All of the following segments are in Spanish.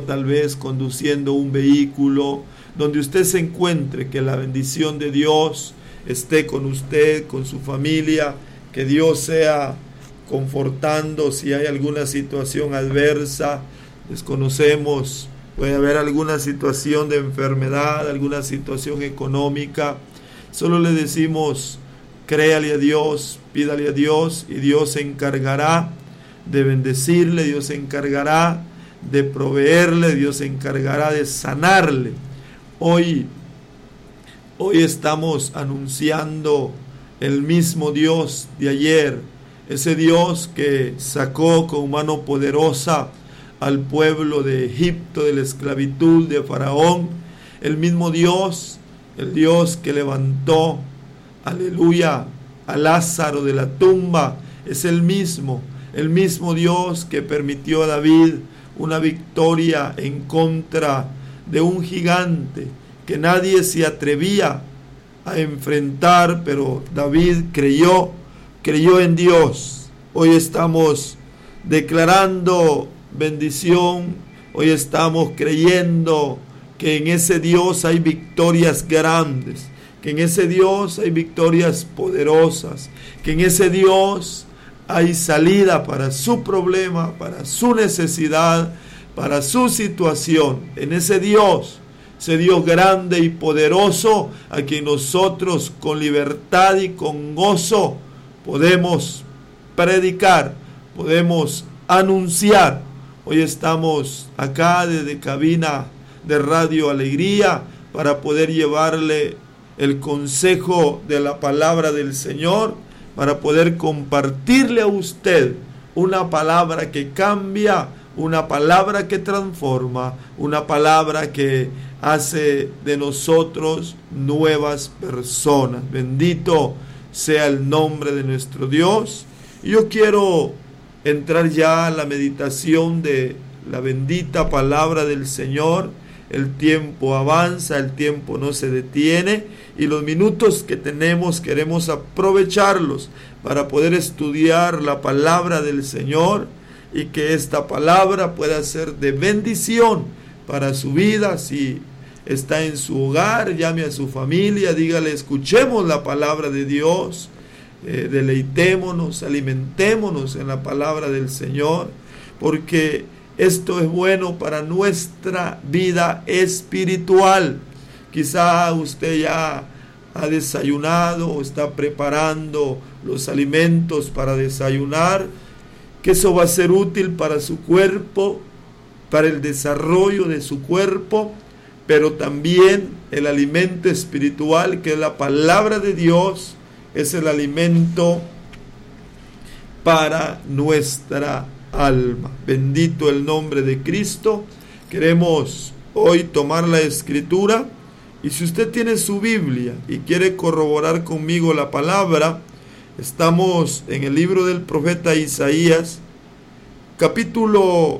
tal vez conduciendo un vehículo, donde usted se encuentre, que la bendición de Dios esté con usted, con su familia, que Dios sea confortando si hay alguna situación adversa. Desconocemos, puede haber alguna situación de enfermedad, alguna situación económica. Solo le decimos, créale a Dios, pídale a Dios, y Dios se encargará de bendecirle, Dios se encargará de proveerle, Dios se encargará de sanarle. Hoy estamos anunciando el mismo Dios de ayer, ese Dios que sacó con mano poderosa al pueblo de Egipto, de la esclavitud de Faraón, el mismo Dios, el Dios que levantó, aleluya, a Lázaro de la tumba, es el mismo Dios que permitió a David una victoria en contra de un gigante que nadie se atrevía a enfrentar, pero David creyó en Dios. Hoy estamos declarando bendición, hoy estamos creyendo que en ese Dios hay victorias grandes, que en ese Dios hay victorias poderosas, que en ese Dios hay salida para su problema, para su necesidad, para su situación. En ese Dios grande y poderoso, a quien nosotros con libertad y con gozo podemos predicar, podemos anunciar. Hoy estamos acá desde cabina de Radio Alegría para poder llevarle el consejo de la palabra del Señor, para poder compartirle a usted una palabra que cambia, una palabra que transforma, una palabra que hace de nosotros nuevas personas. Bendito sea el nombre de nuestro Dios. Y yo quiero entrar ya a la meditación de la bendita palabra del Señor. El tiempo avanza, el tiempo no se detiene, y los minutos que tenemos queremos aprovecharlos para poder estudiar la palabra del Señor, y que esta palabra pueda ser de bendición para su vida. Si está en su hogar, llame a su familia, dígale, escuchemos la palabra de Dios, deleitémonos, alimentémonos en la palabra del Señor, porque esto es bueno para nuestra vida espiritual. Quizá usted ya ha desayunado o está preparando los alimentos para desayunar, que eso va a ser útil para su cuerpo, para el desarrollo de su cuerpo, pero también el alimento espiritual, que es la palabra de Dios, es el alimento para nuestra alma. Bendito el nombre de Cristo. Queremos hoy tomar la escritura, y si usted tiene su Biblia y quiere corroborar conmigo la palabra, estamos en el libro del profeta Isaías, capítulo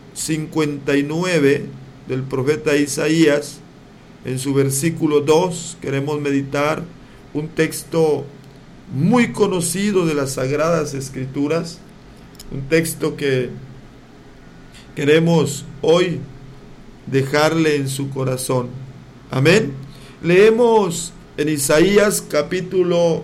59 del profeta Isaías, en su versículo 2. Queremos meditar un texto muy conocido de las Sagradas Escrituras, un texto que queremos hoy dejarle en su corazón. Amén. Leemos en Isaías capítulo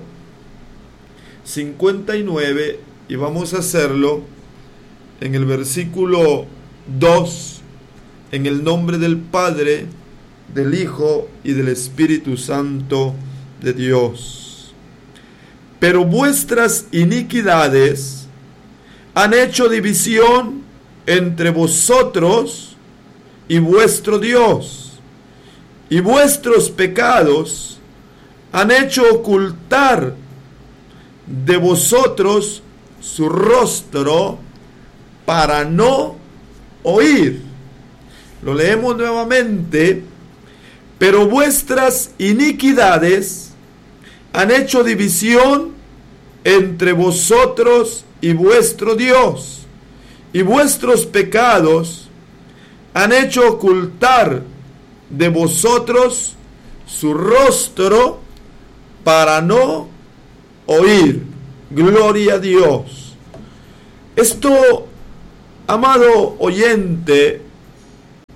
59, y vamos a hacerlo en el versículo 2, en el nombre del Padre, del Hijo y del Espíritu Santo de Dios. Pero vuestras iniquidades han hecho división entre vosotros y vuestro Dios, y vuestros pecados han hecho ocultar de vosotros su rostro para no oír. Lo leemos nuevamente. Pero vuestras iniquidades han hecho división entre vosotros y vuestro Dios, y vuestros pecados han hecho ocultar de vosotros su rostro para no oír. Gloria a Dios. Esto, amado oyente,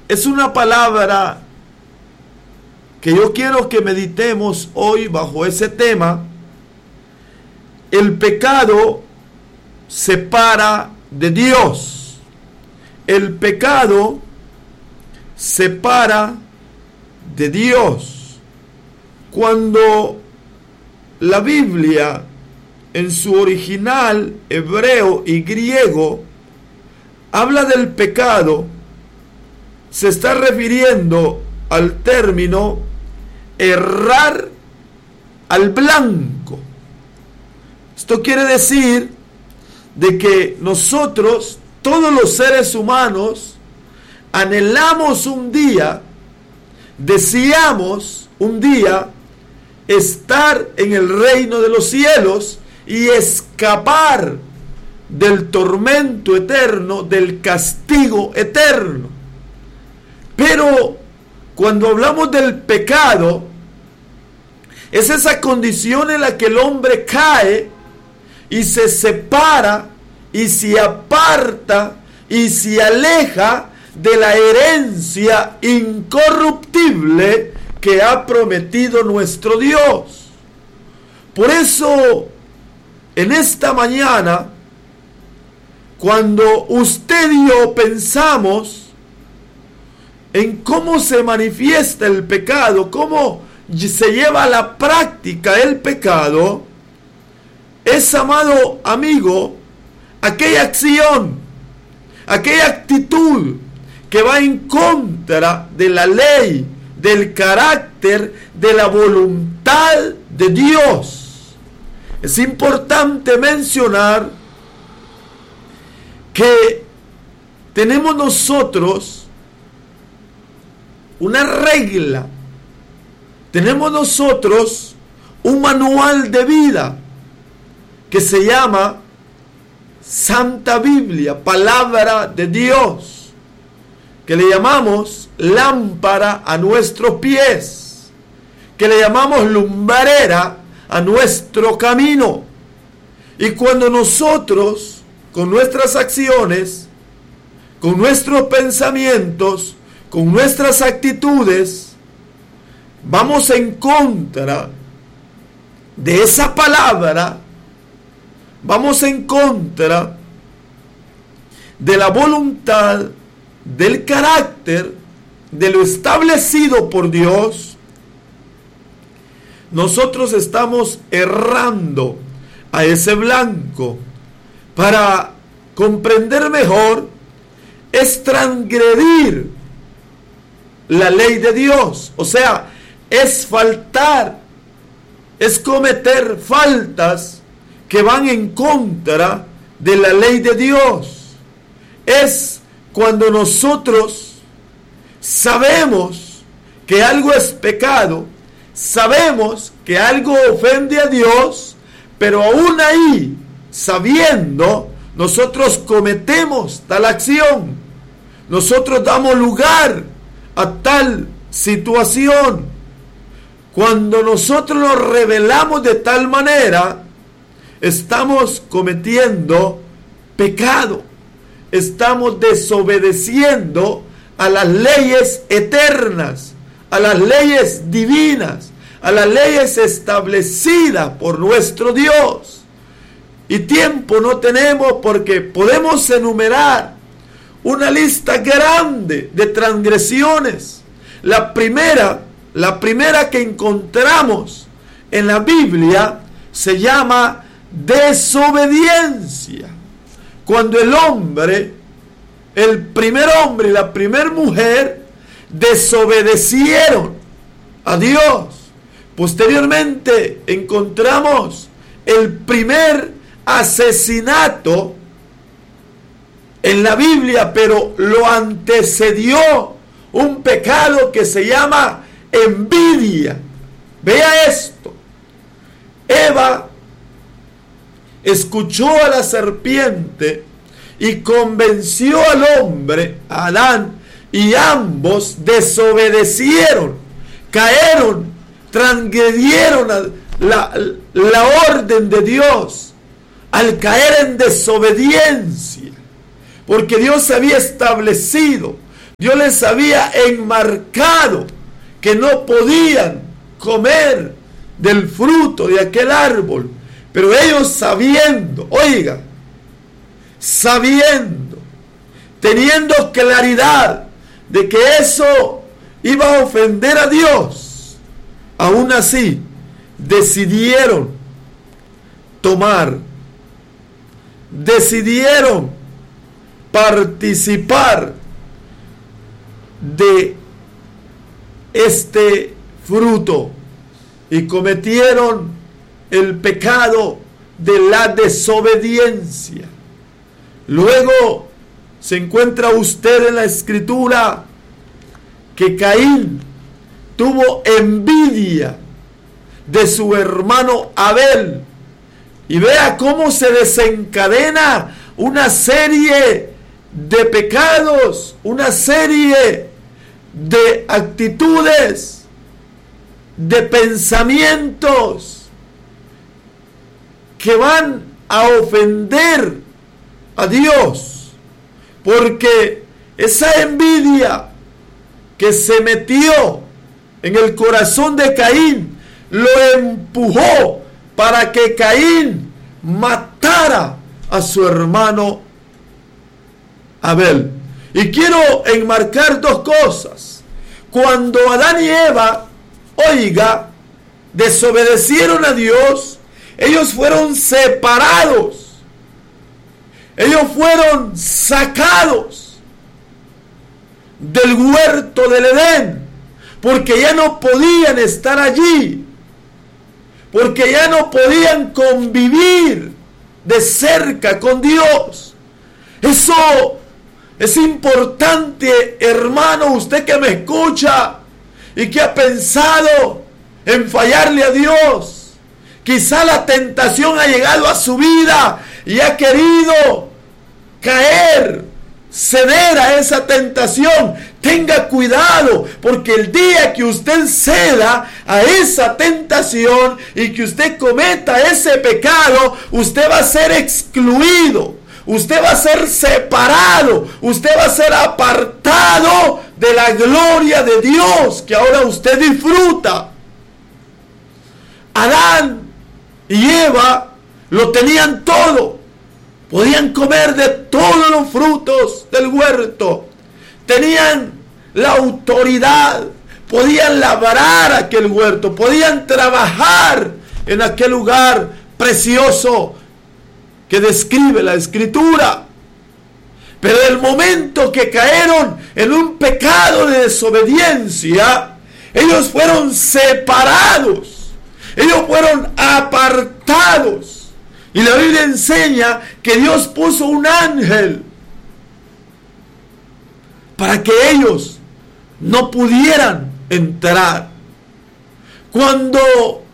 es una palabra que yo quiero que meditemos hoy bajo ese tema. El pecado separa de Dios. El pecado separa de Dios. Cuando la Biblia en su original hebreo y griego habla del pecado, se está refiriendo al término errar al blanco. Esto quiere decir de que nosotros, todos los seres humanos, anhelamos un día, deseamos un día estar en el reino de los cielos y escapar del tormento eterno, del castigo eterno. Pero cuando hablamos del pecado, es esa condición en la que el hombre cae y se separa y se aparta y se aleja de la herencia incorruptible que ha prometido nuestro Dios. Por eso, en esta mañana, cuando usted y yo pensamos en cómo se manifiesta el pecado, cómo se lleva a la práctica el pecado, es, amado amigo, aquella acción, aquella actitud que va en contra de la ley, del carácter, de la voluntad de Dios. Es importante mencionar que tenemos nosotros una regla, tenemos nosotros un manual de vida que se llama Santa Biblia, palabra de Dios, que le llamamos lámpara a nuestros pies, que le llamamos lumbrera a nuestro camino. Y cuando nosotros, con nuestras acciones, con nuestros pensamientos, con nuestras actitudes, vamos en contra de esa palabra, vamos en contra de la voluntad, del carácter, de lo establecido por Dios, nosotros estamos errando a ese blanco. Para comprender mejor, es transgredir la ley de Dios, o sea, es faltar, es cometer faltas que van en contra de la ley de Dios. Es cuando nosotros sabemos que algo es pecado, sabemos que algo ofende a Dios, pero aún ahí, sabiendo, nosotros cometemos tal acción, nosotros damos lugar a tal situación. Cuando nosotros nos rebelamos de tal manera, estamos cometiendo pecado, estamos desobedeciendo a las leyes eternas, a las leyes divinas, a las leyes establecidas por nuestro Dios. Y tiempo no tenemos porque podemos enumerar una lista grande de transgresiones. La primera que encontramos en la Biblia se llama desobediencia. Cuando el primer hombre y la primera mujer desobedecieron a Dios. Posteriormente encontramos el primer asesinato en la Biblia, pero lo antecedió un pecado que se llama envidia. Vea esto. Eva escuchó a la serpiente y convenció al hombre, a Adán, y ambos desobedecieron, cayeron, transgredieron la orden de Dios al caer en desobediencia, porque Dios había establecido Dios les había enmarcado que no podían comer del fruto de aquel árbol. Pero ellos sabiendo, oiga, sabiendo, teniendo claridad de que eso iba a ofender a Dios, aún así decidieron decidieron participar de este fruto y cometieron el pecado de la desobediencia. Luego se encuentra usted en la Escritura que Caín tuvo envidia de su hermano Abel, y vea cómo se desencadena una serie de pecados, una serie de actitudes, de pensamientos que van a ofender a Dios, porque esa envidia que se metió en el corazón de Caín lo empujó para que Caín matara a su hermano Abel. Y quiero enmarcar dos cosas. Cuando Adán y Eva, oiga, desobedecieron a Dios, ellos fueron separados. Ellos fueron sacados del huerto del Edén, porque ya no podían estar allí, porque ya no podían convivir de cerca con Dios. Eso es importante, hermano, usted que me escucha y que ha pensado en fallarle a Dios. Quizá la tentación ha llegado a su vida y ha querido caer, ceder a esa tentación. Tenga cuidado, porque el día que usted ceda a esa tentación y que usted cometa ese pecado, usted va a ser excluido, usted va a ser separado, usted va a ser apartado de la gloria de Dios que ahora usted disfruta. Adán y Eva lo tenían todo. Podían comer de todos los frutos del huerto. Tenían la autoridad. Podían labrar aquel huerto. Podían trabajar en aquel lugar precioso que describe la Escritura. Pero el momento que cayeron en un pecado de desobediencia, ellos fueron separados. Ellos fueron apartados. Y la Biblia enseña que Dios puso un ángel para que ellos no pudieran entrar. Cuando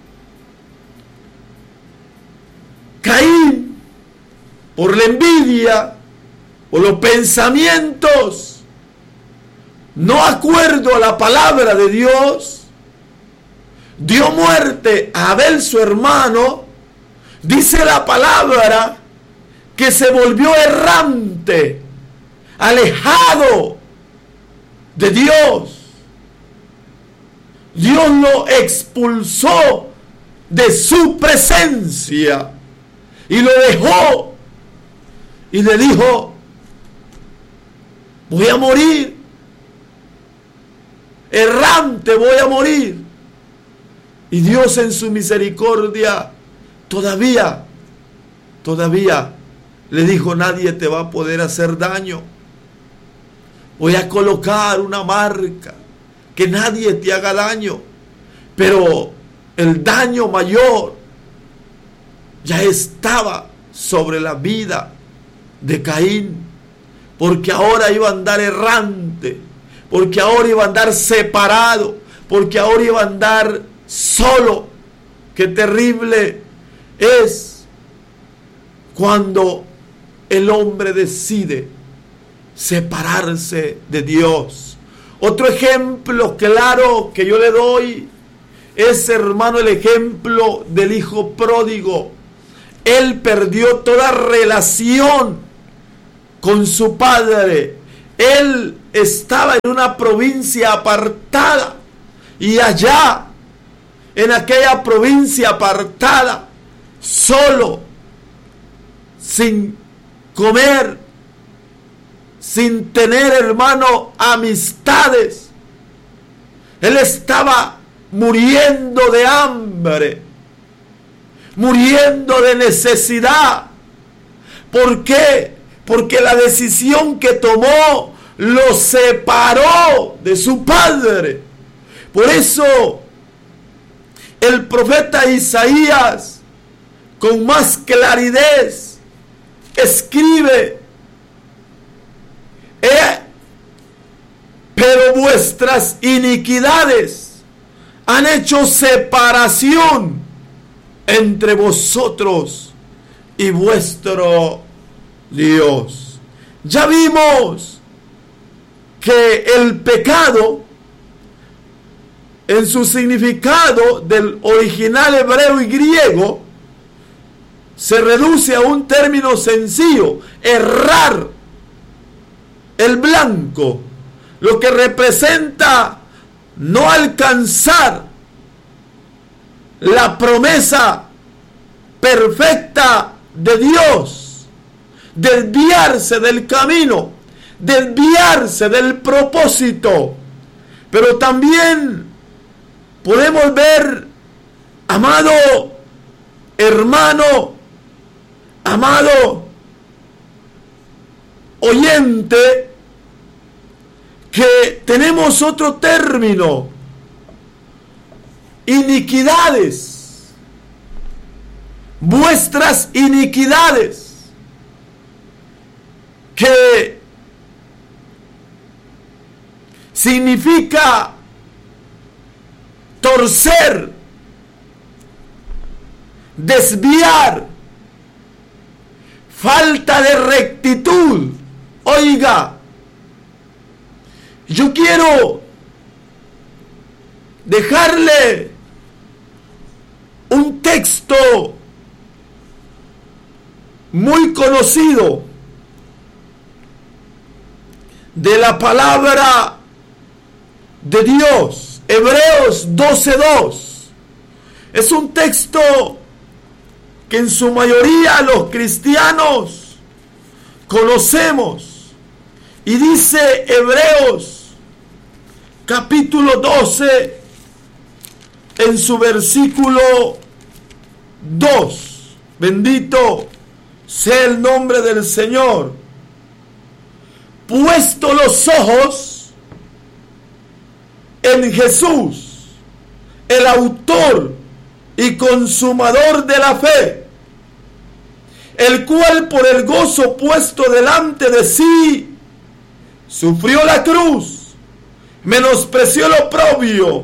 Caín, por la envidia, por los pensamientos, no acuerdo a la palabra de Dios, dio muerte a Abel su hermano, dice la palabra que se volvió errante, alejado de Dios. Dios lo expulsó de su presencia y lo dejó y le dijo: voy a morir, errante voy a morir. Y Dios en su misericordia todavía le dijo: nadie te va a poder hacer daño. Voy a colocar una marca, que nadie te haga daño. Pero el daño mayor ya estaba sobre la vida de Caín, porque ahora iba a andar errante, porque ahora iba a andar separado, porque ahora iba a andar solo. Qué terrible es cuando el hombre decide separarse de Dios. Otro ejemplo claro que yo le doy es, hermano, el ejemplo del hijo pródigo. Él perdió toda relación con su padre. Él estaba en una provincia apartada y allá, en aquella provincia apartada, solo, sin comer, sin tener, hermano, amistades. Él estaba muriendo de hambre, muriendo de necesidad. ¿Por qué? Porque la decisión que tomó lo separó de su padre. Por eso el profeta Isaías, con más claridad, escribe: pero vuestras iniquidades han hecho separación entre vosotros y vuestro Dios. Ya vimos que el pecado, en su significado del original hebreo y griego, se reduce a un término sencillo: errar el blanco, lo que representa no alcanzar la promesa perfecta de Dios, desviarse del camino, desviarse del propósito. Pero también podemos ver, amado hermano, amado oyente, que tenemos otro término: iniquidades. Vuestras iniquidades, que significa torcer, desviar, falta de rectitud. Oiga, yo quiero dejarle un texto muy conocido de la palabra de Dios, Hebreos 12:2. Es un texto que en su mayoría los cristianos conocemos. Y dice Hebreos capítulo 12 en su versículo 2. Bendito sea el nombre del Señor. Puesto los ojos en Jesús, el autor y consumador de la fe, el cual por el gozo puesto delante de sí sufrió la cruz, menospreció lo oprobio,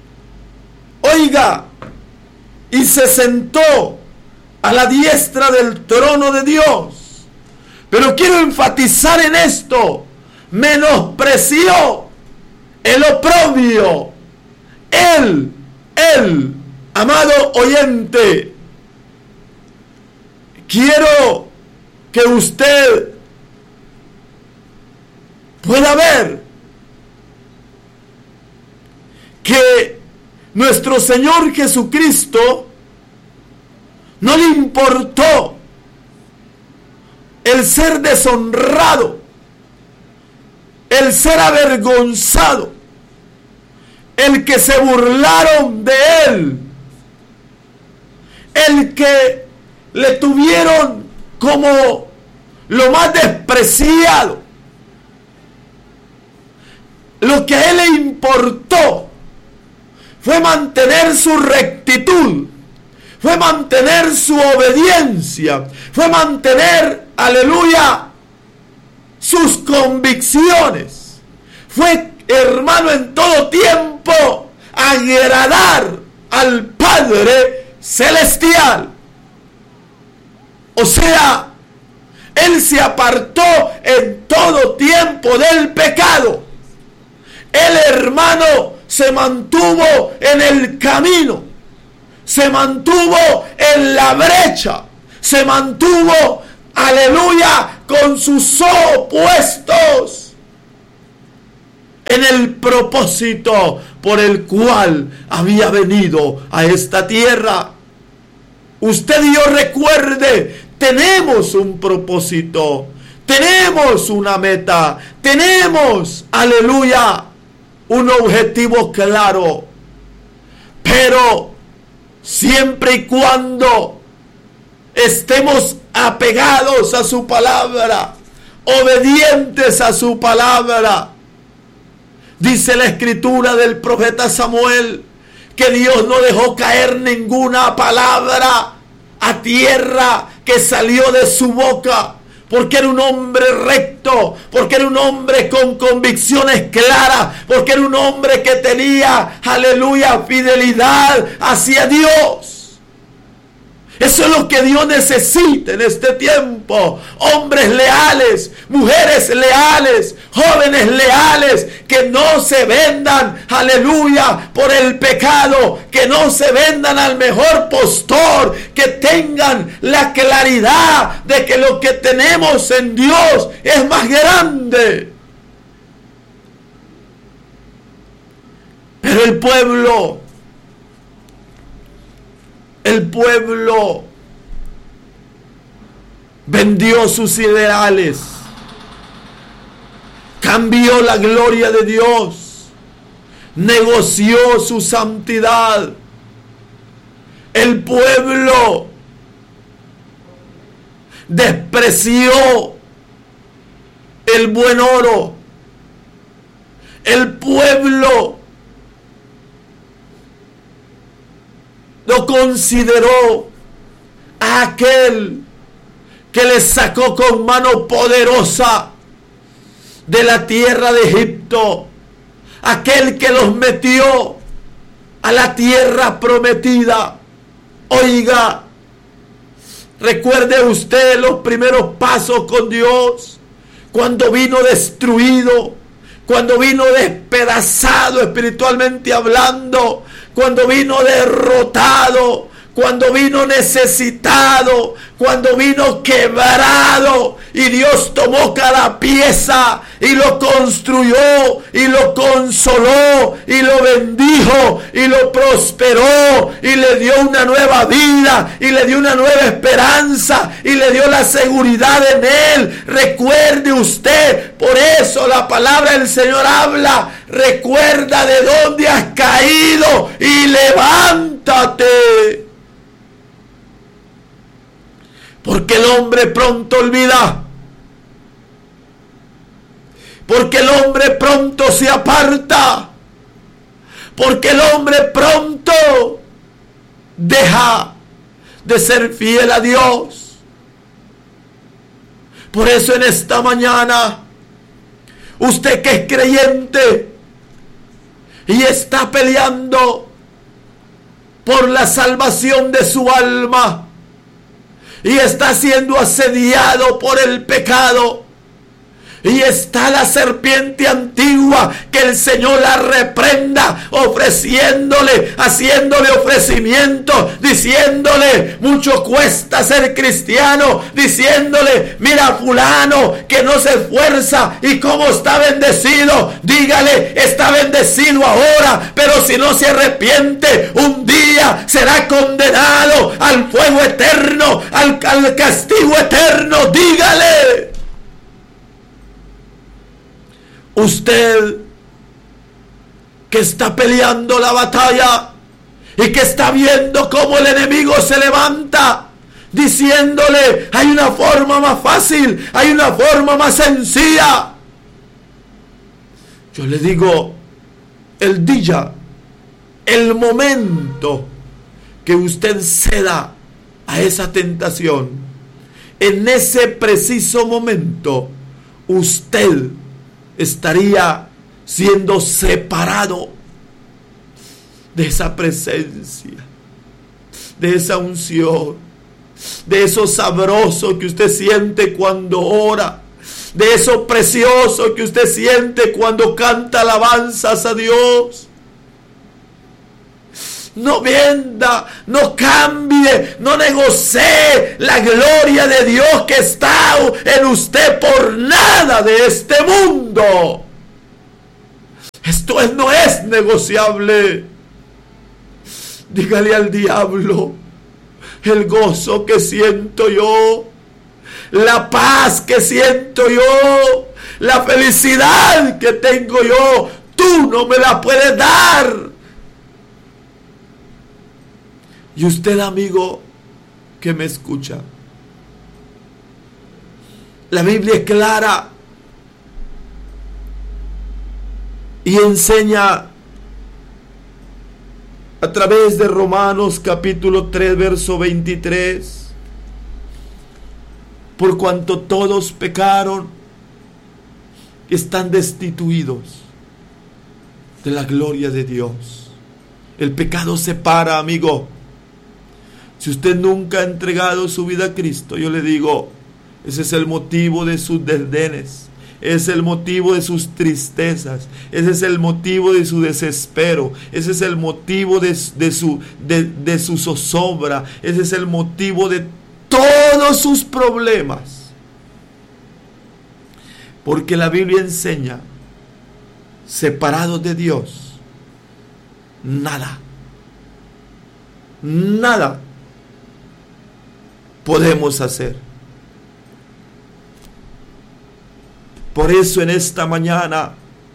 oiga, y se sentó a la diestra del trono de Dios. Pero quiero enfatizar en esto: menospreció el oprobio. Él, amado oyente, quiero que usted pueda ver que nuestro Señor Jesucristo no le importó el ser deshonrado, el ser avergonzado, el que se burlaron de él, el que le tuvieron como lo más despreciado. Lo que a él le importó fue mantener su rectitud, fue mantener su obediencia, fue mantener, aleluya, sus convicciones. Fue, hermano, en todo tiempo agradar al Padre Celestial. O sea, él se apartó en todo tiempo del pecado. El hermano se mantuvo en el camino, se mantuvo en la brecha, se mantuvo, aleluya, con sus ojos puestos en el propósito por el cual había venido a esta tierra. Usted y yo recuerde, tenemos un propósito, tenemos una meta, tenemos, aleluya, un objetivo claro. Pero siempre y cuando estemos apegados a su palabra, obedientes a su palabra, dice la escritura del profeta Samuel que Dios no dejó caer ninguna palabra a tierra que salió de su boca, porque era un hombre recto, porque era un hombre con convicciones claras, porque era un hombre que tenía, aleluya, fidelidad hacia Dios. Eso es lo que Dios necesita en este tiempo. Hombres leales, mujeres leales, jóvenes leales, que no se vendan, aleluya, por el pecado, que no se vendan al mejor postor, que tengan la claridad de que lo que tenemos en Dios es más grande. Pero el pueblo vendió sus ideales, cambió la gloria de Dios, negoció su santidad. El pueblo despreció el buen oro. El pueblo no consideró a aquel que les sacó con mano poderosa de la tierra de Egipto, aquel que los metió a la tierra prometida. Oiga, recuerde usted los primeros pasos con Dios, cuando vino destruido, cuando vino despedazado espiritualmente hablando, cuando vino derrotado, cuando vino necesitado, cuando vino quebrado, y Dios tomó cada pieza y lo construyó y lo consoló y lo bendijo y lo prosperó y le dio una nueva vida y le dio una nueva esperanza y le dio la seguridad en él. Recuerde usted, por eso la palabra del Señor habla: recuerda de dónde has caído y levántate. Porque el hombre pronto olvida. Porque el hombre pronto se aparta. Porque el hombre pronto deja de ser fiel a Dios. Por eso en esta mañana, usted que es creyente y está peleando por la salvación de su alma, y está siendo asediado por el pecado, y está la serpiente antigua, que el Señor la reprenda, haciéndole ofrecimiento, diciéndole: mucho cuesta ser cristiano, diciéndole: mira fulano que no se esfuerza y cómo está bendecido. Dígale: está bendecido ahora, pero si no se arrepiente, un día será condenado al fuego eterno, al castigo eterno. Dígale. Usted que está peleando la batalla y que está viendo cómo el enemigo se levanta, diciéndole: hay una forma más fácil, hay una forma más sencilla. Yo le digo, el día, el momento que usted ceda a esa tentación, en ese preciso momento usted estaría siendo separado de esa presencia, de esa unción, de eso sabroso que usted siente cuando ora, de eso precioso que usted siente cuando canta alabanzas a Dios. No venda, no cambie, no negocie la gloria de Dios que está en usted por nada de este mundo. Esto no es negociable. Dígale al diablo: el gozo que siento yo, la paz que siento yo, la felicidad que tengo yo, tú no me la puedes dar. Y usted, amigo que me escucha, la Biblia es clara y enseña a través de Romanos capítulo 3, verso 23. Por cuanto todos pecaron, están destituidos de la gloria de Dios. El pecado separa, amigo. Si usted nunca ha entregado su vida a Cristo, yo le digo, ese es el motivo de sus desdenes. Es el motivo de sus tristezas. Ese es el motivo de su desespero. Ese es el motivo de su zozobra. Ese es el motivo de todos sus problemas. Porque la Biblia enseña, separados de Dios, nada podemos hacer. Por eso en esta mañana,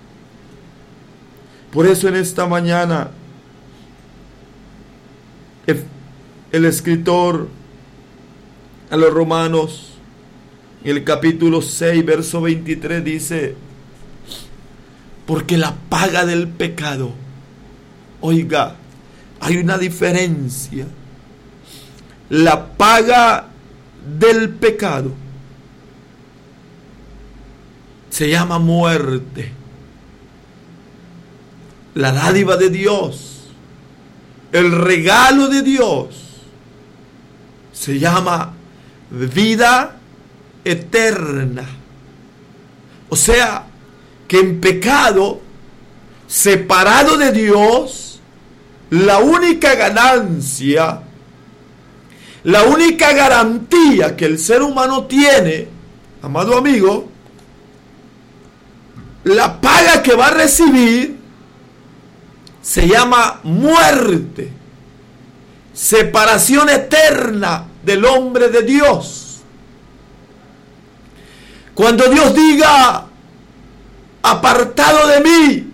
el escritor a los Romanos, en el capítulo 6, verso 23, dice: porque la paga del pecado, oiga, hay una diferencia. La paga del pecado se llama muerte. La dádiva de Dios, el regalo de Dios, se llama vida eterna. O sea, que en pecado, separado de Dios, la única ganancia, la única garantía que el ser humano tiene, amado amigo, la paga que va a recibir se llama muerte, separación eterna del hombre de Dios. Cuando Dios diga: apartado de mí,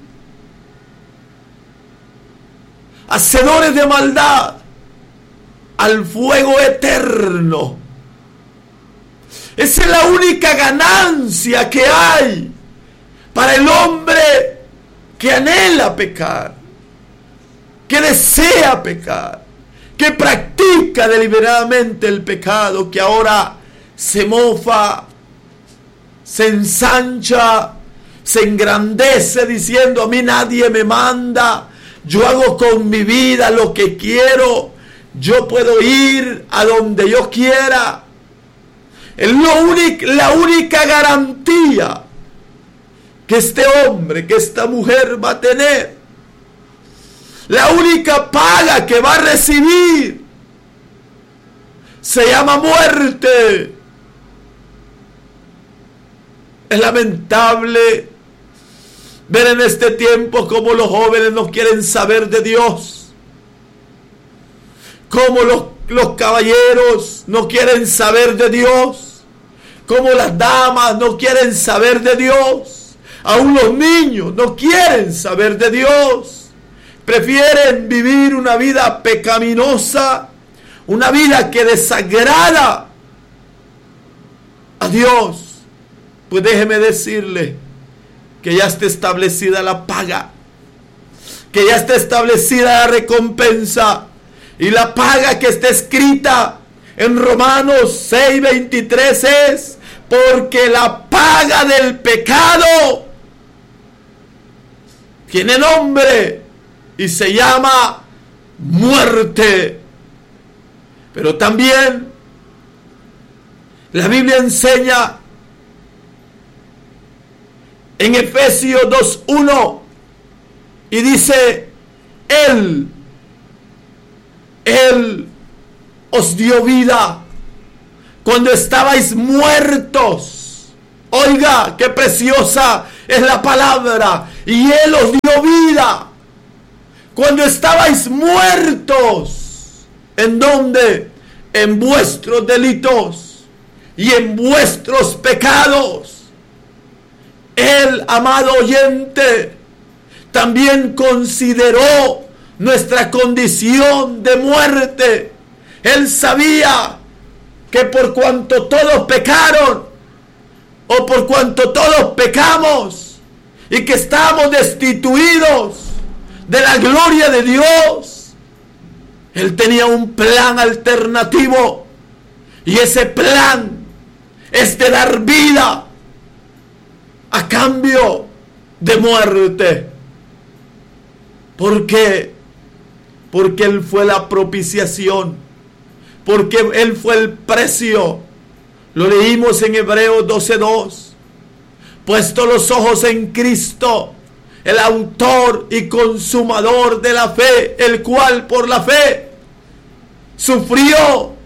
hacedores de maldad, al fuego eterno. Esa es la única ganancia que hay para el hombre que anhela pecar, que desea pecar, que practica deliberadamente el pecado, que ahora se mofa, se ensancha, se engrandece diciendo: a mí nadie me manda, yo hago con mi vida lo que quiero, yo puedo ir a donde yo quiera. Es la única garantía que este hombre, que esta mujer va a tener. La única paga que va a recibir se llama muerte. Es lamentable ver en este tiempo cómo los jóvenes no quieren saber de Dios, cómo los caballeros no quieren saber de Dios, cómo las damas no quieren saber de Dios, aún los niños no quieren saber de Dios. Prefieren vivir una vida pecaminosa, una vida que desagrada a Dios. Pues déjeme decirle que ya está establecida la paga, que ya está establecida la recompensa, y la paga que está escrita en Romanos 6:23 es: porque la paga del pecado tiene nombre y se llama muerte. Pero también la Biblia enseña en Efesios 2:1 y dice: Él os dio vida cuando estabais muertos. Oiga, qué preciosa es la palabra. y Él os dio vida cuando estabais muertos. ¿En dónde? En vuestros delitos y en vuestros pecados. Él, amado oyente, también consideró nuestra condición de muerte. Él sabía que por cuanto todos pecaron, o por cuanto todos pecamos, y que estamos destituidos de la gloria de Dios, Él tenía un plan alternativo, y ese plan es de dar vida a cambio de muerte. ¿Por qué? Porque Él fue la propiciación, porque Él fue el precio. Lo leímos en Hebreos 12:2. Puesto los ojos en Cristo, el autor y consumador de la fe, el cual por la fe sufrió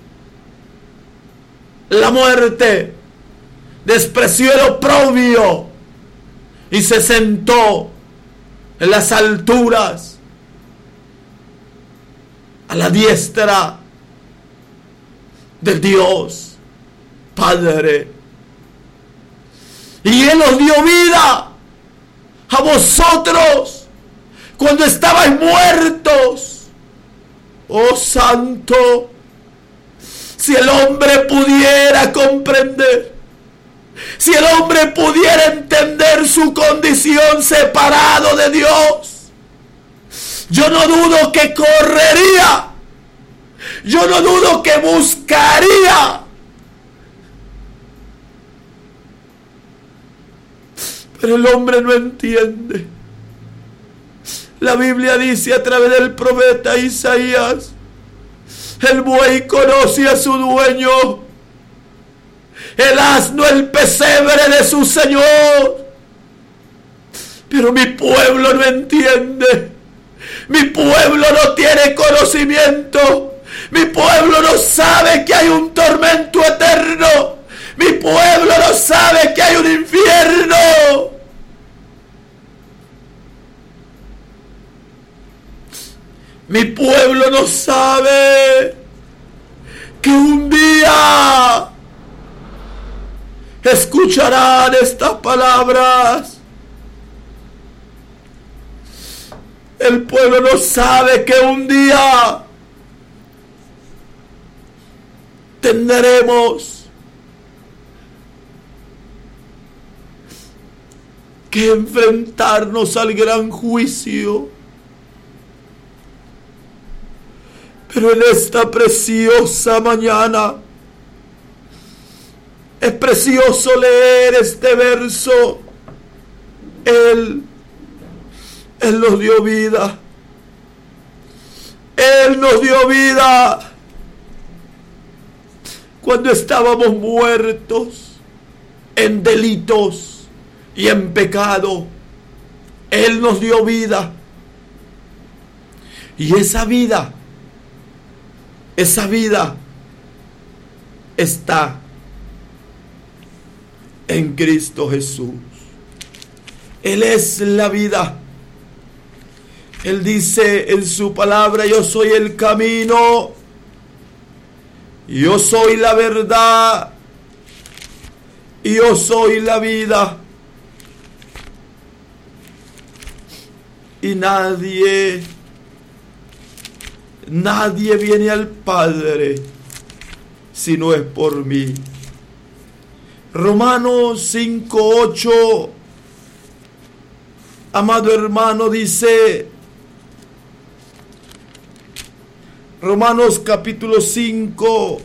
la muerte, despreció el oprobio y se sentó en las alturas a la diestra de Dios Padre. Y Él os dio vida a vosotros cuando estabais muertos. Oh Santo, si el hombre pudiera comprender, si el hombre pudiera entender su condición separado de Dios, yo no dudo que correría, yo no dudo que buscaría. Pero el hombre no entiende. La Biblia dice a través del profeta Isaías: el buey conoce a su dueño, el asno el pesebre de su señor. Pero mi pueblo no entiende. Mi pueblo no tiene conocimiento. Mi pueblo no sabe que hay un tormento eterno. Mi pueblo no sabe que hay un infierno. Mi pueblo no sabe que un día escucharán estas palabras. El pueblo no sabe que un día tendremos que enfrentarnos al gran juicio. Pero en esta preciosa mañana es precioso leer este verso. Él nos dio vida. Él nos dio vida cuando estábamos muertos en delitos y en pecado. Él nos dio vida. Y esa vida está en Cristo Jesús. Él es la vida. Él dice en su palabra: yo soy el camino, yo soy la verdad, y yo soy la vida. Y nadie viene al Padre si no es por mí. Romanos 5:8, amado hermano, dice, Romanos capítulo 5,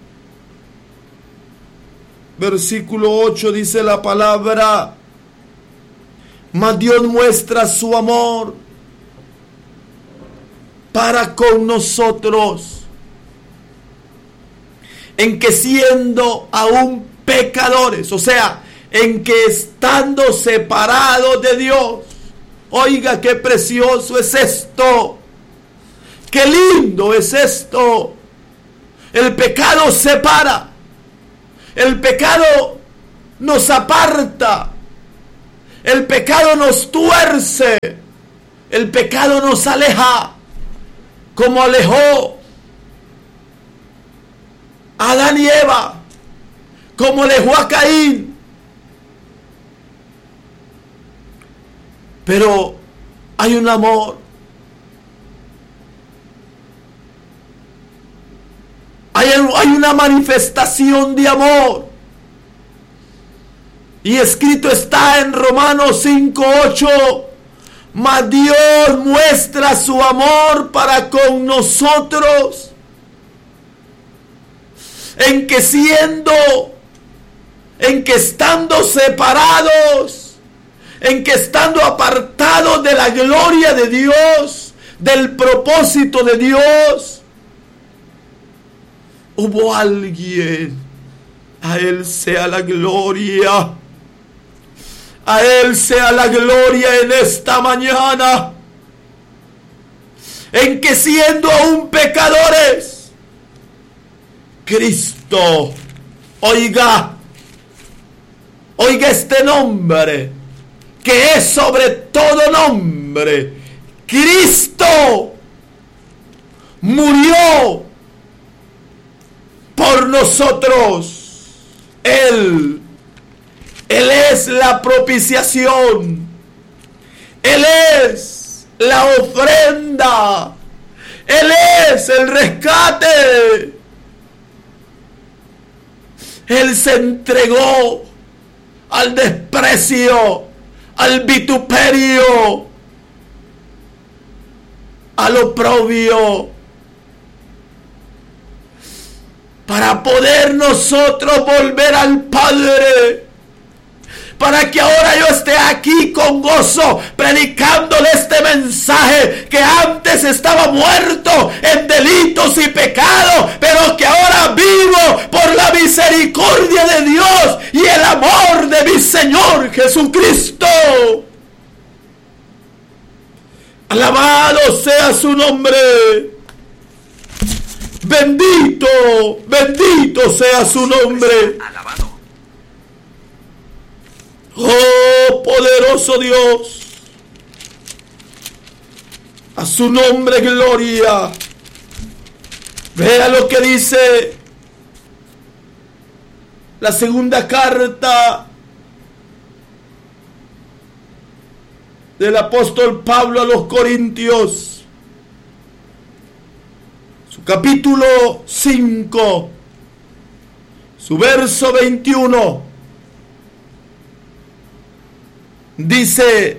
versículo 8, dice la palabra: mas Dios muestra su amor para con nosotros, en que siendo aún pecadores, o sea, en que estando separados de Dios, oiga qué precioso es esto, qué lindo es esto. El pecado separa, el pecado nos aparta, El pecado nos tuerce. El pecado nos aleja, como alejó a Adán y Eva, como alejó a Caín. Pero hay un amor. Hay una manifestación de amor. Y escrito está en Romanos 5:8. Mas Dios muestra su amor para con nosotros, en que estando separados, en que estando apartados de la gloria de Dios, del propósito de Dios, hubo alguien. A Él sea la gloria. A Él sea la gloria en esta mañana, en que siendo aún pecadores, Cristo, oiga este nombre, que es sobre todo nombre, Cristo murió por nosotros. Él es la propiciación. Él es la ofrenda. Él es el rescate. Él se entregó al desprecio, al vituperio, al oprobio, para poder nosotros volver al Padre. Para que ahora yo esté aquí con gozo, predicándole este mensaje, que antes estaba muerto en delitos y pecados, pero que ahora vivo por la misericordia de Dios y el amor de mi Señor Jesucristo. Alabado sea su nombre. Bendito, bendito sea su nombre. Oh, poderoso Dios, a su nombre gloria. Vea lo que dice la segunda carta del apóstol Pablo a los Corintios, su capítulo 5, su verso 21. Dice,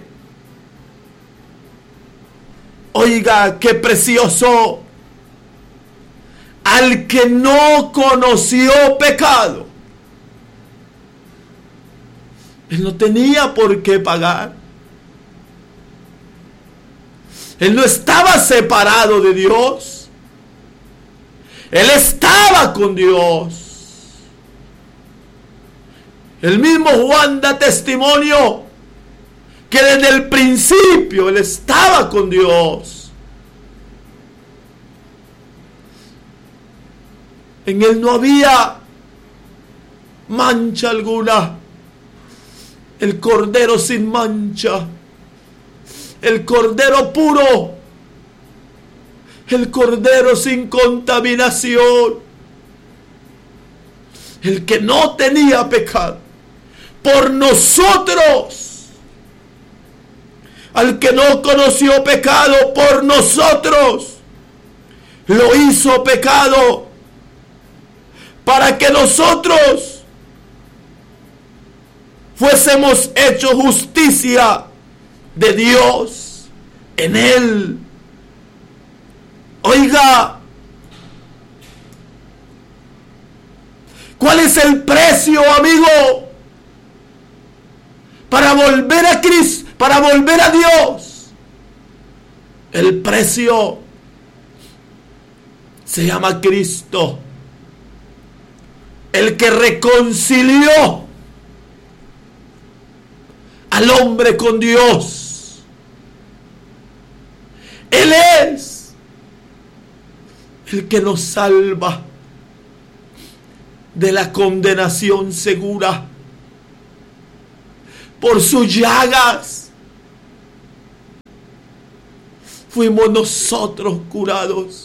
oiga, qué precioso, al que no conoció pecado. Él no tenía por qué pagar. Él no estaba separado de Dios. Él estaba con Dios. El mismo Juan da testimonio que desde el principio Él estaba con Dios. En Él no había mancha alguna. El Cordero sin mancha. El Cordero puro. El Cordero sin contaminación. El que no tenía pecado. Por nosotros. Al que no conoció pecado, por nosotros lo hizo pecado, para que nosotros fuésemos hechos justicia de Dios en Él. Oiga, ¿cuál es el precio, amigo, para volver a Cristo? Para volver a Dios. El precio se llama Cristo, el que reconcilió al hombre con Dios. Él es el que nos salva de la condenación segura. por sus llagas fuimos nosotros curados.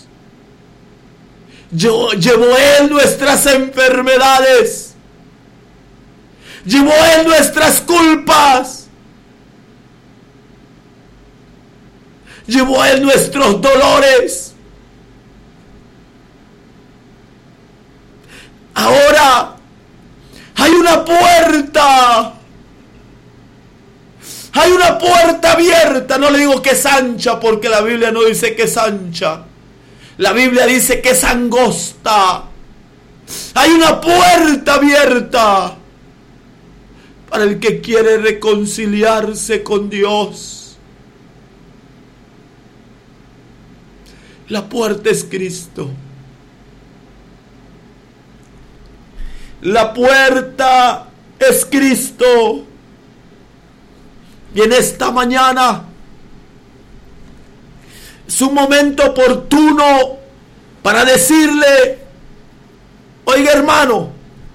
Llevó Él nuestras enfermedades. Llevó Él nuestras culpas. Llevó Él nuestros dolores. Ahora hay una puerta. Hay una puerta abierta. No le digo que es ancha, porque la Biblia no dice que es ancha. La Biblia dice que es angosta. Hay una puerta abierta para el que quiere reconciliarse con Dios. La puerta es Cristo. La puerta es Cristo. Y en esta mañana es un momento oportuno para decirle: oiga, hermano,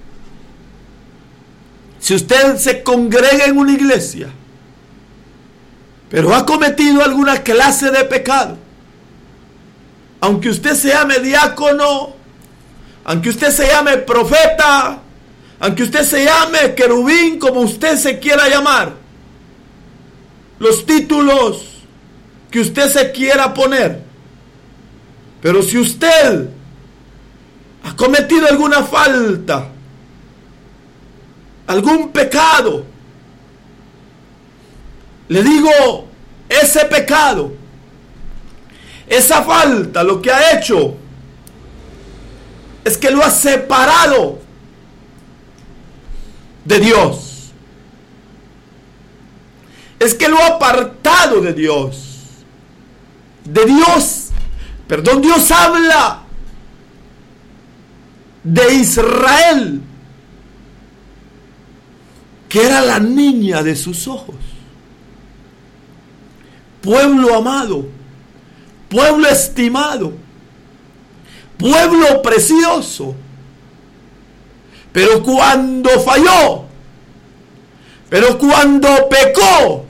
si usted se congrega en una iglesia, pero ha cometido alguna clase de pecado, aunque usted se llame diácono, aunque usted se llame profeta, aunque usted se llame querubín, como usted se quiera llamar, los títulos que usted se quiera poner, pero si usted ha cometido alguna falta, algún pecado, le digo, ese pecado, esa falta, lo que ha hecho es que lo ha separado de Dios. Es que lo ha apartado de Dios. Dios habla de Israel, que era la niña de sus ojos. Pueblo amado, pueblo estimado, pueblo precioso. Pero cuando falló, pero cuando pecó,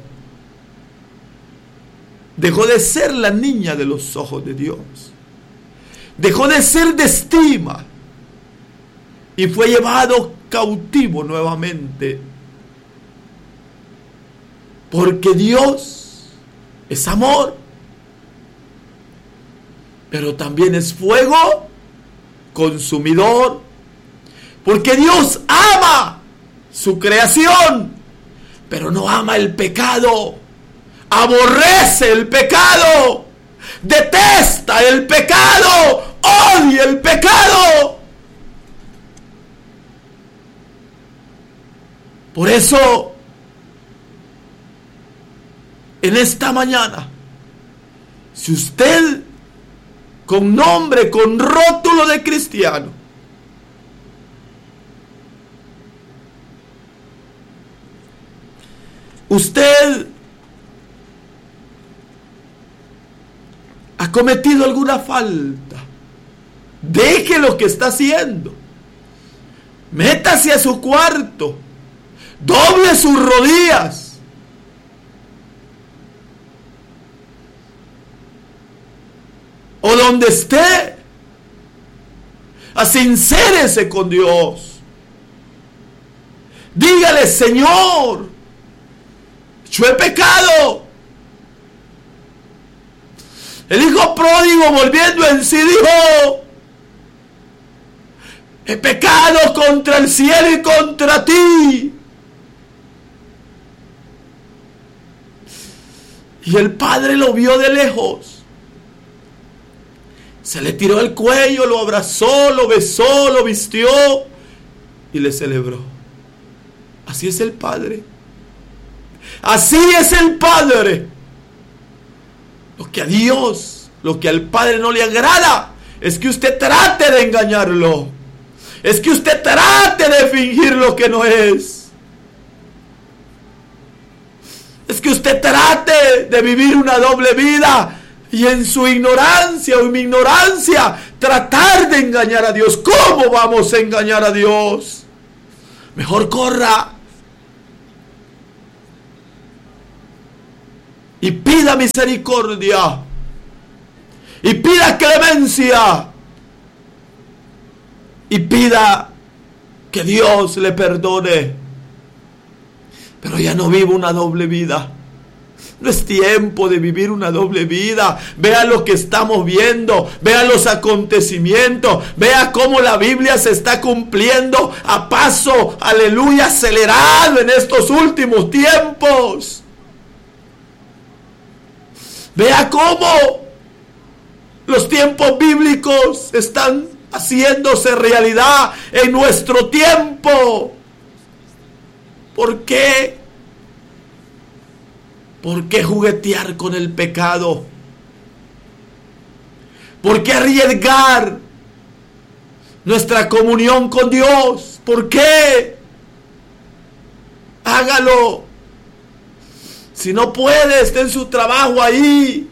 dejó de ser la niña de los ojos de Dios. Dejó de ser de estima y fue llevado cautivo nuevamente. Porque Dios es amor, pero también es fuego consumidor. Porque Dios ama su creación, pero no ama el pecado. Aborrece el pecado, detesta el pecado, odia el pecado. Por eso, en esta mañana, si usted con nombre, con rótulo de cristiano, usted ha cometido alguna falta, deje lo que está haciendo, métase a su cuarto, doble sus rodillas, o donde esté, asincérese con Dios, dígale: Señor, yo he pecado. El hijo pródigo, volviendo en sí, dijo: he pecado contra el cielo y contra ti. Y el padre lo vio de lejos. Se le tiró al cuello, lo abrazó, lo besó, lo vistió y le celebró. Así es el Padre. Así es el Padre. Lo que a Dios, lo que al Padre no le agrada, es que usted trate de engañarlo. Es que usted trate de fingir lo que no es. Es que usted trate de vivir una doble vida y en su ignorancia o en mi ignorancia tratar de engañar a Dios. ¿Cómo vamos a engañar a Dios? Mejor corra. y pida misericordia y pida clemencia y pida que Dios le perdone. Pero ya no vivo una doble vida. No es tiempo de vivir una doble vida. Vea lo que estamos viendo. Vea los acontecimientos. Vea cómo la Biblia se está cumpliendo a paso, aleluya, acelerado en estos últimos tiempos. Vea cómo los tiempos bíblicos están haciéndose realidad en nuestro tiempo. ¿Por qué? ¿Por qué juguetear con el pecado? ¿Por qué arriesgar nuestra comunión con Dios? ¿Por qué? Hágalo. Si no puede, esté en su trabajo ahí.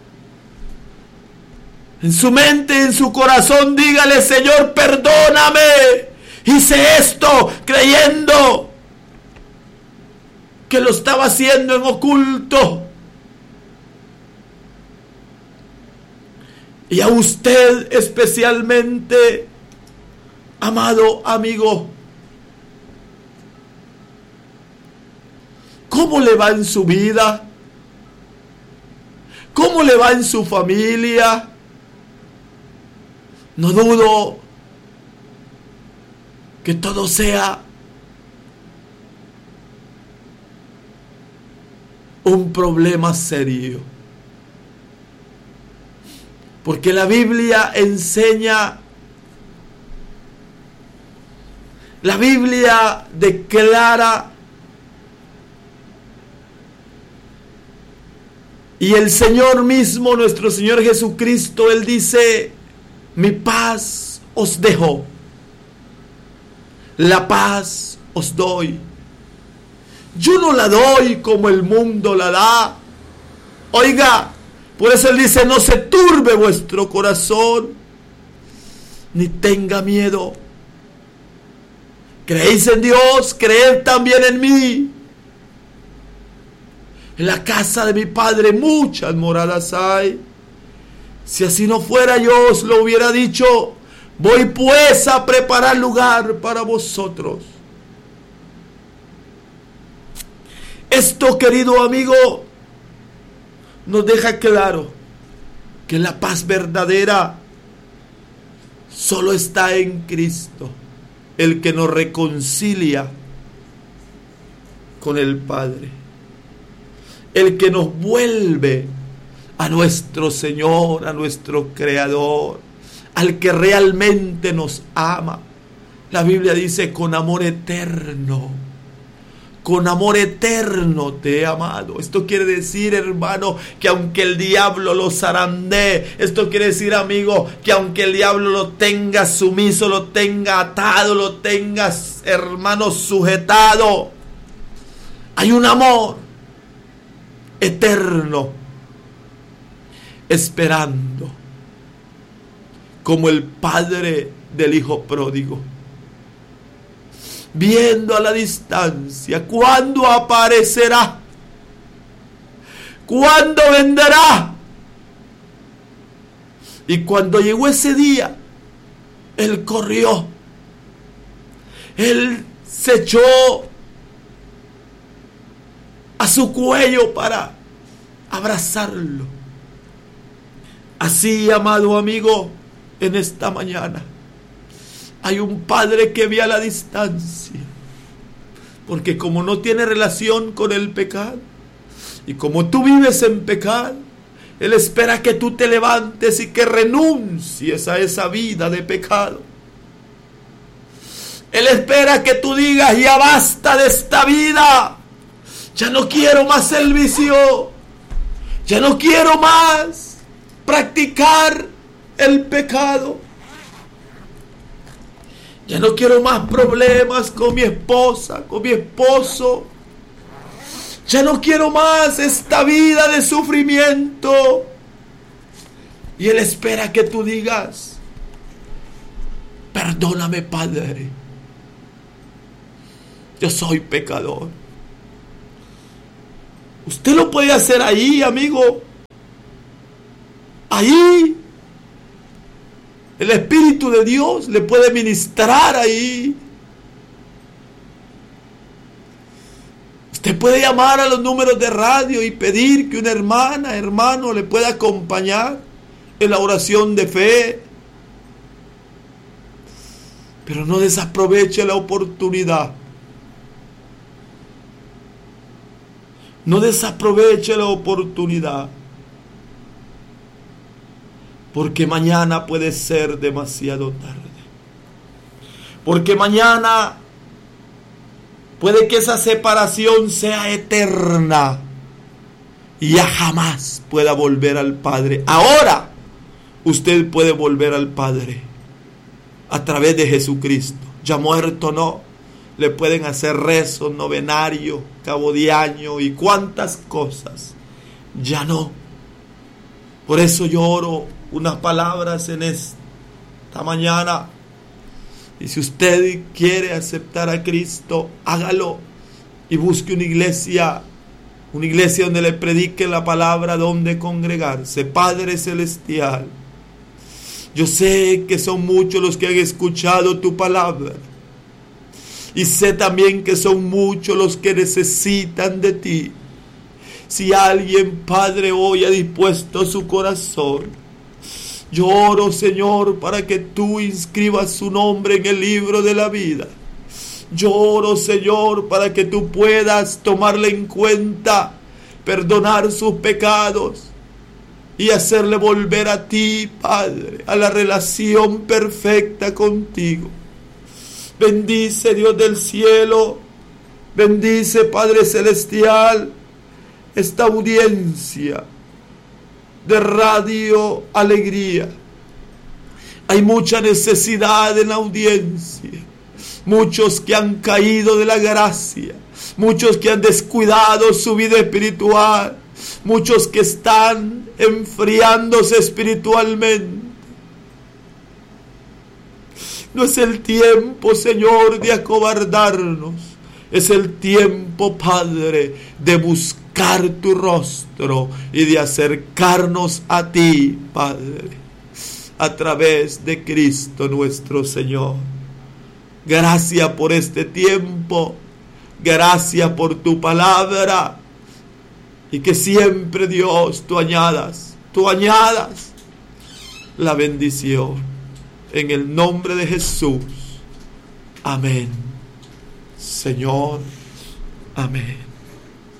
En su mente, en su corazón, dígale: Señor, perdóname. Hice esto creyendo que lo estaba haciendo en oculto. Y a usted especialmente, amado amigo, ¿cómo le va en su vida? ¿Cómo le va en su familia? No dudo que todo sea un problema serio. Porque la Biblia enseña, la Biblia declara, y el Señor mismo, nuestro Señor Jesucristo, Él dice: mi paz os dejo, la paz os doy. Yo no la doy como el mundo la da. Oiga, por eso Él dice: no se turbe vuestro corazón, ni tenga miedo. ¿Creéis en Dios? Creed también en mí. En la casa de mi Padre muchas moradas hay. Si así no fuera, yo os lo hubiera dicho. Voy pues a preparar lugar para vosotros. Esto, querido amigo, nos deja claro que la paz verdadera solo está en Cristo, el que nos reconcilia con el Padre, el que nos vuelve a nuestro Señor, a nuestro Creador, al que realmente nos ama. La Biblia dice: con amor eterno te he amado. Esto quiere decir, hermano, que aunque el diablo lo zarandee, esto quiere decir, amigo, que aunque el diablo lo tenga sumiso, lo tenga atado, lo tenga, hermano, sujetado, hay un amor eterno esperando, como el padre del hijo pródigo, viendo a la distancia cuándo aparecerá, cuándo vendrá. Y cuando llegó ese día, él corrió, él se echó a su cuello para abrazarlo. Así, amado amigo, en esta mañana hay un padre que ve a la distancia, porque como no tiene relación con el pecado, y como tú vives en pecado, Él espera que tú te levantes y que renuncies a esa vida de pecado. Él espera que tú digas: ya basta de esta vida, ya no quiero más el vicio, ya no quiero más practicar el pecado, ya no quiero más problemas con mi esposa, con mi esposo, ya no quiero más esta vida de sufrimiento. Y Él espera que tú digas: perdóname, Padre, yo soy pecador. Usted lo puede hacer ahí, amigo. Ahí. El Espíritu de Dios le puede ministrar ahí. Usted puede llamar a los números de radio y pedir que una hermana, hermano, le pueda acompañar en la oración de fe. Pero no desaproveche la oportunidad. No desaproveche la oportunidad. Porque mañana puede ser demasiado tarde. Porque mañana puede que esa separación sea eterna y ya jamás pueda volver al Padre. Ahora usted puede volver al Padre a través de Jesucristo. Ya muerto no. Le pueden hacer rezos, novenario, cabo de año y cuantas cosas. Ya no. Por eso yo oro unas palabras en esta mañana. Y si usted quiere aceptar a Cristo, hágalo y busque una iglesia donde le predique la palabra, donde congregarse. Padre Celestial, yo sé que son muchos los que han escuchado tu palabra y sé también que son muchos los que necesitan de ti. Si alguien, Padre, hoy ha dispuesto su corazón, yo oro, Señor, para que tú inscribas su nombre en el libro de la vida. Yo oro, Señor, para que tú puedas tomarle en cuenta, perdonar sus pecados y hacerle volver a ti, Padre, a la relación perfecta contigo. Bendice, Dios del cielo, bendice, Padre Celestial, esta audiencia de Radio Alegría. Hay mucha necesidad en la audiencia. Muchos que han caído de la gracia. Muchos que han descuidado su vida espiritual. Muchos que están enfriándose espiritualmente. No es el tiempo, Señor, de acobardarnos. Es el tiempo, Padre, de buscar tu rostro y de acercarnos a ti, Padre, a través de Cristo nuestro Señor. Gracias por este tiempo, gracias por tu palabra, y que siempre, Dios, tú añadas la bendición en el nombre de Jesús. Amén. Señor, amén.